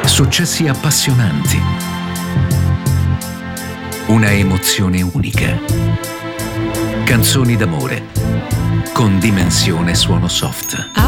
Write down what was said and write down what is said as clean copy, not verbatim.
successi appassionanti, una emozione unica. Canzoni d'amore con dimensione suono soft.